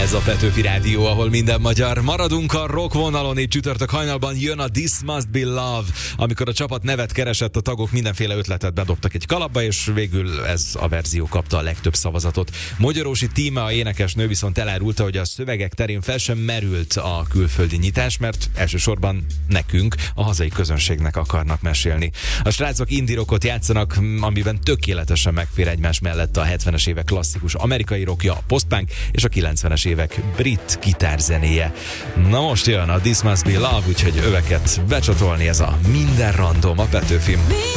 Ez a Petőfi Rádió, ahol minden magyar. Maradunk a rock vonalon, így csütörtök hajnalban jön a This Must Be Love, amikor a csapat nevet keresett, a tagok mindenféle ötletet bedobtak egy kalapba, és végül ez a verzió kapta a legtöbb szavazatot. Magyarósi Tíme, a énekesnő viszont elárulta, hogy a szövegek terén fel sem merült a külföldi nyitás, mert elsősorban nekünk, a hazai közönségnek akarnak mesélni. A srácok indie rockot játszanak, amiben tökéletesen megfér egymás mellett a 70-es évek klasszikus amerikai rockja, a postpunk és a 90-es évek brit gitárzenéje. Na most jön a This Must Be Love, úgyhogy öveket becsatolni, ez a minden random a Petőfim.